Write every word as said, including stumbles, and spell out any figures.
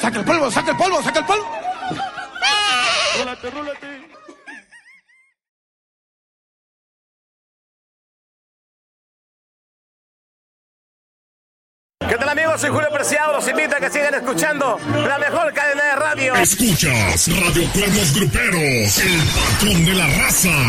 saca el polvo, saca el polvo, saca el polvo. Rólate, rólate. ¿Qué tal, amigos? Soy Julio Preciado. Los invito a que sigan escuchando la mejor cadena de radio. Escuchas Radio Cuernos Gruperos, el patrón de la raza.